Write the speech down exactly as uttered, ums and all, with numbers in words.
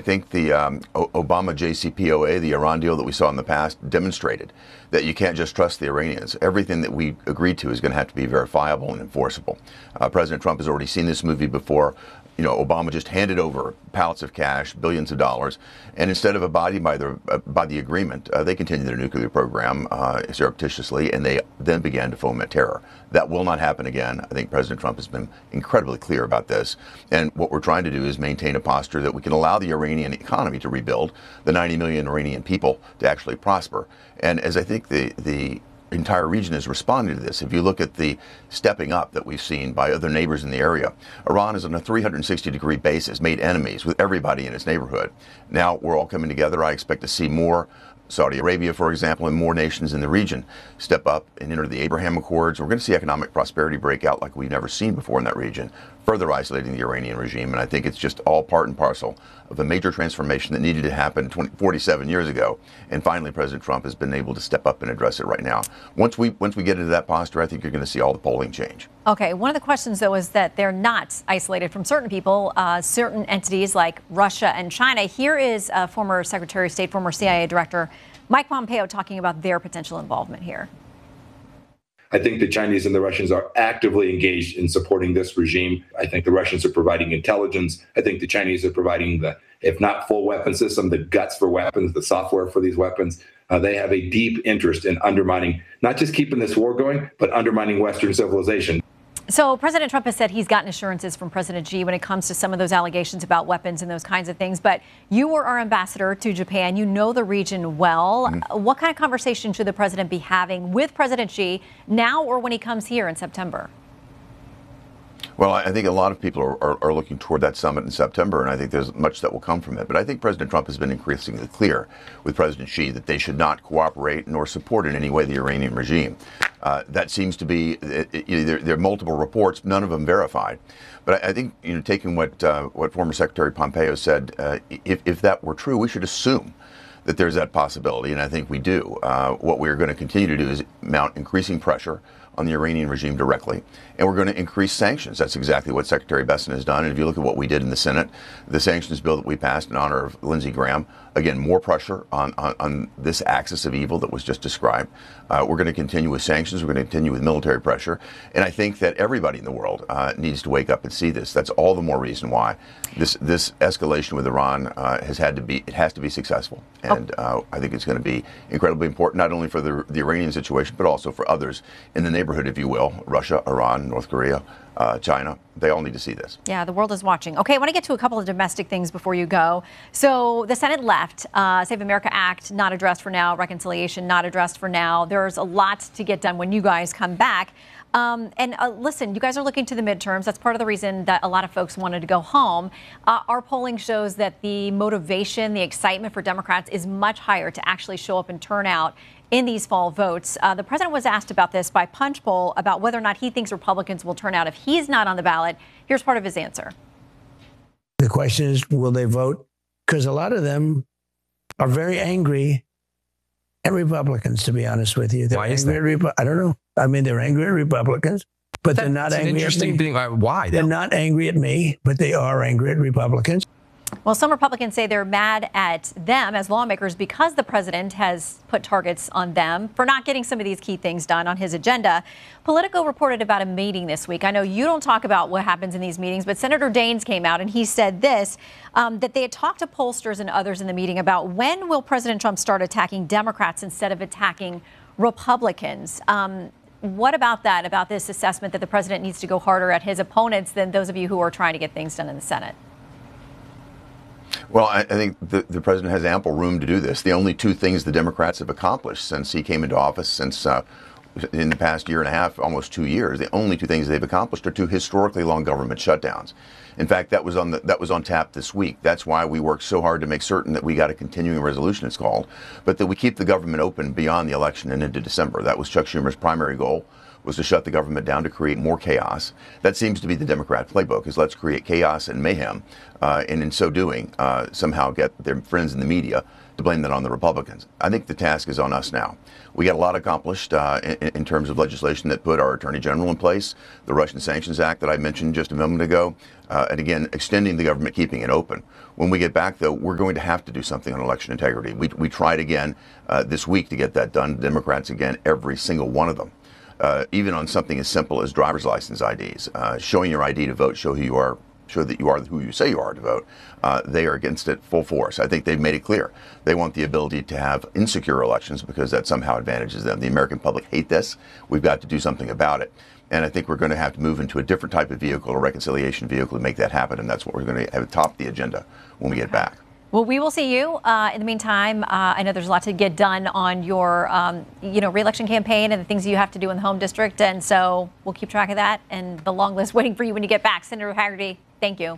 think the um, Obama J C P O A, the Iran deal that we saw in the past, demonstrated that you can't just trust the Iranians. Everything that we agreed to is going to have to be verifiable and enforceable. Uh, President Trump has already seen this movie before. You know, Obama just handed over pallets of cash, billions of dollars, and instead of abiding by the uh, by the agreement, uh, they continued their nuclear program uh, surreptitiously, and they then began to foment terror. That will not happen again. I think President Trump has been incredibly clear about this, and what we're trying to do is maintain a posture that we can allow the Iranian economy to rebuild, the ninety million Iranian people to actually prosper. And as I think the the entire region is responding to this. If you look at the stepping up that we've seen by other neighbors in the area, Iran is on a three hundred sixty degree basis, made enemies with everybody in its neighborhood. Now we're all coming together. I expect to see more Saudi Arabia, for example, and more nations in the region step up and enter the Abraham Accords. We're going to see economic prosperity break out like we've never seen before in that region, further isolating the Iranian regime. And I think it's just all part and parcel of a major transformation that needed to happen twenty, forty-seven years ago. And finally, President Trump has been able to step up and address it right now. Once we once we get into that posture, I think you're going to see all the polling change. Okay. One of the questions, though, is that they're not isolated from certain people, uh, certain entities like Russia and China. Here is uh, former Secretary of State, former C I A Director Mike Pompeo talking about their potential involvement here. I think the Chinese and the Russians are actively engaged in supporting this regime. I think the Russians are providing intelligence. I think the Chinese are providing the, if not full weapon system, the guts for weapons, the software for these weapons. Uh, they have a deep interest in undermining, not just keeping this war going, but undermining Western civilization. So President Trump has said he's gotten assurances from President Xi when it comes to some of those allegations about weapons and those kinds of things. But you were our ambassador to Japan. You know the region well. Mm-hmm. What kind of conversation should the president be having with President Xi now or when he comes here in September? Well, I think a lot of people are, are, are looking toward that summit in September, and I think there's much that will come from it. But I think President Trump has been increasingly clear with President Xi that they should not cooperate nor support in any way the Iranian regime. Uh, that seems to be, it, it, there, there are multiple reports, none of them verified. But I, I think, you know, taking what uh, what former Secretary Pompeo said, uh, if, if that were true, we should assume that there's that possibility, and I think we do. Uh, what we're going to continue to do is mount increasing pressure on the Iranian regime directly, and we're going to increase sanctions. That's exactly what Secretary Bessent has done. And if you look at what we did in the Senate, the sanctions bill that we passed in honor of Lindsey Graham, again, more pressure on, on, on this axis of evil that was just described. Uh, we're going to continue with sanctions. We're going to continue with military pressure. And I think that everybody in the world uh, needs to wake up and see this. That's all the more reason why this this escalation with Iran uh, has had to be, it has to be successful. And uh, I think it's going to be incredibly important, not only for the, the Iranian situation, but also for others in the neighborhood, if you will, Russia, Iran, North Korea, uh, China. They all need to see this. Yeah, the world is watching. Okay, I want to get to a couple of domestic things before you go. So the Senate left, uh, Save America Act not addressed for now, reconciliation not addressed for now. There's a lot to get done when you guys come back. Um, and uh, listen, you guys are looking to the midterms. That's part of the reason that a lot of folks wanted to go home. Uh, our polling shows that the motivation, the excitement for Democrats is much higher to actually show up and turn out in these fall votes. Uh, the president was asked about this by Punch Poll about whether or not he thinks Republicans will turn out if he's not on the ballot. Here's part of his answer. The question is, will they vote? Because a lot of them are very angry at Republicans, to be honest with you. They're Why is angry that? At Repu- I don't know. I mean, they're angry at Republicans, but That, they're not that's angry an interesting at me. thing. Uh, Why? They're not angry at me, but they are angry at Republicans. Well, some Republicans say they're mad at them as lawmakers because the president has put targets on them for not getting some of these key things done on his agenda. Politico reported about a meeting this week. I know you don't talk about what happens in these meetings, but Senator Daines came out and he said this, um, that they had talked to pollsters and others in the meeting about when will President Trump start attacking Democrats instead of attacking Republicans. Um, what about that, about this assessment that the president needs to go harder at his opponents than those of you who are trying to get things done in the Senate? Well, I, I think the, the president has ample room to do this. The only two things the Democrats have accomplished since he came into office, since uh, in the past year and a half, almost two years, the only two things they've accomplished are two historically long government shutdowns. In fact, that was on the, that was on tap this week. That's why we worked so hard to make certain that we got a continuing resolution, it's called, but that we keep the government open beyond the election and into December. That was Chuck Schumer's primary goal. was to shut the government down to create more chaos. That seems to be the Democrat playbook, is let's create chaos and mayhem, uh, and in so doing, uh, somehow get their friends in the media to blame that on the Republicans. I think the task is on us now. We got a lot accomplished uh, in, in terms of legislation that put our Attorney General in place, the Russian Sanctions Act that I mentioned just a moment ago, uh, and again, extending the government, keeping it open. When we get back, though, we're going to have to do something on election integrity. We, we tried again uh, this week to get that done. Democrats, again, every single one of them. Uh, even on something as simple as driver's license I Ds, uh, showing your I D to vote, show who you are, show that you are who you say you are to vote. Uh, they are against it full force. I think they've made it clear. They want the ability to have insecure elections because that somehow advantages them. The American public hate this. We've got to do something about it. And I think we're going to have to move into a different type of vehicle, a reconciliation vehicle, to make that happen. And that's what we're going to have top the agenda when we get back. Well, we will see you. Uh, in the meantime, uh, I know there's a lot to get done on your, um, you know, re-election campaign and the things you have to do in the home district. And so we'll keep track of that and the long list waiting for you when you get back. Senator Hagerty, thank you.